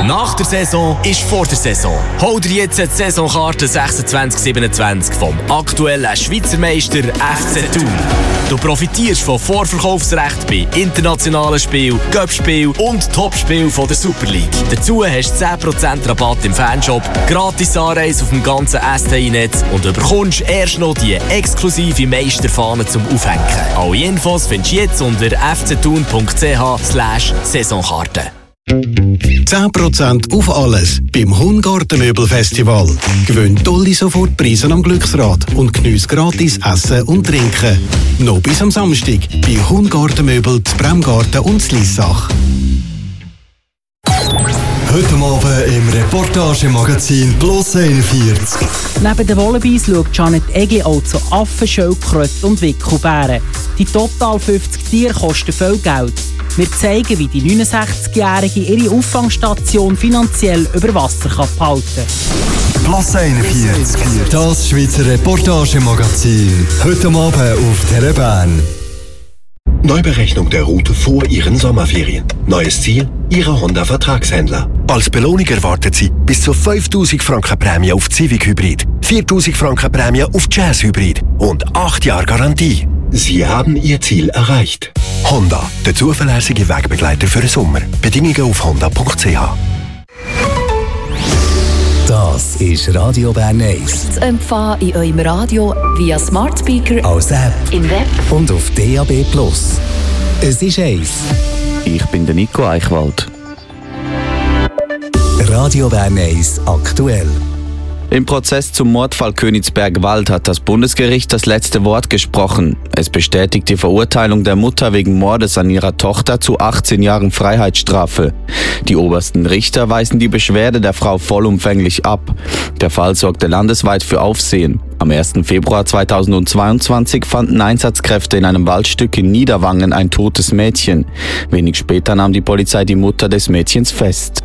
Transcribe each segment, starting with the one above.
Nach der Saison ist vor der Saison. Hol dir jetzt die Saisonkarte 26/27 vom aktuellen Schweizer Meister FC Thun. Du profitierst von Vorverkaufsrecht bei internationalen Spielen, Cup-Spielen und Topspielen der Super League. Dazu hast du 10% Rabatt im Fanshop, gratis Anreise auf dem ganzen STI-Netz und bekommst erst noch die exklusive Meisterfahne zum Aufhängen. Alle Infos findest du jetzt unter fcthun.ch/Saisonkarte. 10% auf alles beim Hungartenmöbelfestival. Gewinn tolle Sofortpreise am Glücksrad und geniesse gratis Essen und Trinken. Noch bis am Samstag bei Hungartenmöbel, Bremgarten und Lissach. Heute Abend im Reportagemagazin Plus 41. Neben den Wallabies schaut Janet Egge auch zu Affen, Schildkröten und Wickelbären. Die total 50 Tiere kosten viel Geld. Wir zeigen, wie die 69-Jährige ihre Auffangstation finanziell über Wasser behalten kann. Plus 41, das Schweizer Reportagemagazin. Heute Abend auf Telebahn. Neuberechnung der Route vor Ihren Sommerferien. Neues Ziel, Ihre Honda-Vertragshändler. Als Belohnung erwartet Sie bis zu 5'000 Franken Prämie auf Civic Hybrid, 4'000 Franken Prämie auf Jazz Hybrid und 8 Jahre Garantie. Sie haben Ihr Ziel erreicht. Honda, der zuverlässige Wegbegleiter für den Sommer. Bedingungen auf honda.ch. Das ist Radio Bern 1. Zu empfangen in eurem Radio via Smart Speaker, als App, im Web und auf DAB+. Es ist 1. Ich bin der Nico Eichwald. Radio Bern 1 aktuell. Im Prozess zum Mordfall Königsberg-Wald hat das Bundesgericht das letzte Wort gesprochen. Es bestätigt die Verurteilung der Mutter wegen Mordes an ihrer Tochter zu 18 Jahren Freiheitsstrafe. Die obersten Richter weisen die Beschwerde der Frau vollumfänglich ab. Der Fall sorgte landesweit für Aufsehen. Am 1. Februar 2022 fanden Einsatzkräfte in einem Waldstück in Niederwangen ein totes Mädchen. Wenig später nahm die Polizei die Mutter des Mädchens fest.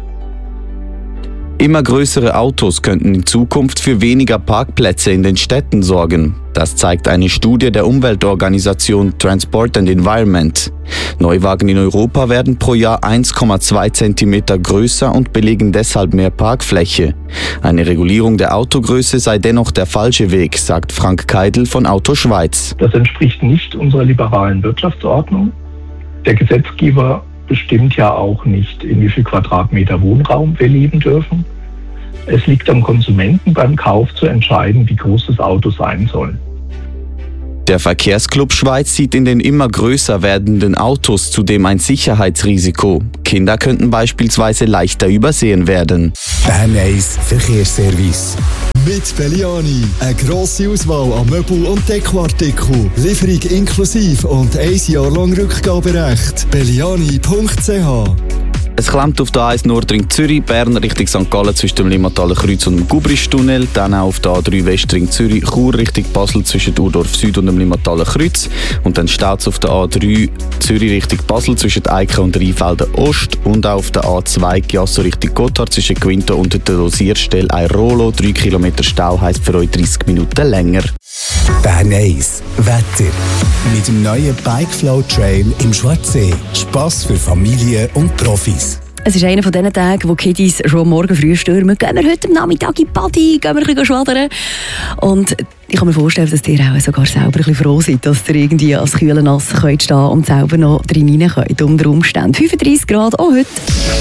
Immer größere Autos könnten in Zukunft für weniger Parkplätze in den Städten sorgen. Das zeigt eine Studie der Umweltorganisation Transport and Environment. Neuwagen in Europa werden pro Jahr 1,2 cm größer und belegen deshalb mehr Parkfläche. Eine Regulierung der Autogröße sei dennoch der falsche Weg, sagt Frank Keidel von Auto Schweiz. Das entspricht nicht unserer liberalen Wirtschaftsordnung. Der Gesetzgeber bestimmt ja auch nicht, in wie viel Quadratmeter Wohnraum wir leben dürfen. Es liegt am Konsumenten beim Kauf zu entscheiden, wie groß das Auto sein soll. Der Verkehrsclub Schweiz sieht in den immer größer werdenden Autos zudem ein Sicherheitsrisiko. Kinder könnten beispielsweise leichter übersehen werden. Bern 1 Verkehrsservice. Mit Belliani. Eine grosse Auswahl an Möbel- und Dekoartikeln. Lieferung inklusive und 1 Jahr lang Rückgaberecht. Belliani.ch. Es klemmt auf der A1 Nordring Zürich, Bern Richtung St. Gallen zwischen dem Limmataler Kreuz und dem Gubristunnel. Dann auch auf der A3 Westring Zürich, Chur Richtung Basel zwischen Urdorf Süd und dem Limmataler Kreuz. Und dann steht es auf der A3 Zürich Richtung Basel zwischen Eiken und Rheinfelden Ost. Und auch auf der A2 Chiasso Richtung Gotthard zwischen Quinto und der Dosierstelle Airolo. 3 Kilometer Stau heisst für euch 30 Minuten länger. Bern 1 Wetter. Mit dem neuen Bikeflow Trail im Schwarzsee. Spass für Familien und Profis. Es ist einer von diesen Tagen, wo Kiddies schon morgen früh stürmen. Gehen wir heute am Nachmittag in die Party, gehen wir ein bisschen schwadern. Und ich kann mir vorstellen, dass ihr auch sogar selber ein bisschen froh seid, dass ihr irgendwie als kühlen Nass könnt stehen und selber noch drin rein könnt, unter Umständen. 35 Grad auch heute.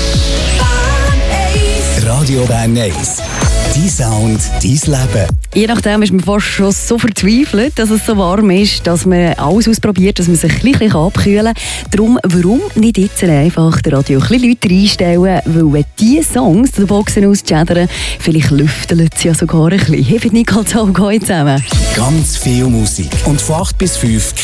Radio Bern 1. Dein Sound, dein Leben. Je nachdem ist man fast schon so verzweifelt, dass es so warm ist, dass man alles ausprobiert, dass man sich ein bisschen abkühlen kann. Darum, warum nicht jetzt einfach das Radio ein bisschen Leute reinstellen, weil wenn diese Songs den Boxen ausschädern, vielleicht lüfteln sie ja sogar ein bisschen. Hebt Nicole Zoll zusammen. Ganz viel Musik. Und von 8 bis 5